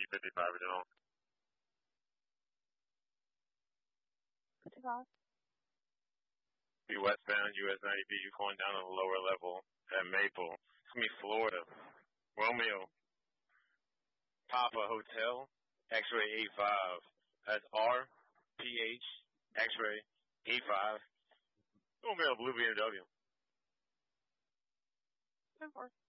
55 original. 55. Be westbound, US 90B, you going down on the lower level at Maple. It's going to be Florida. Romeo. Papa Hotel, X-ray 85. That's RPH, X-ray 85. Going to be a blue BMW. 10-4.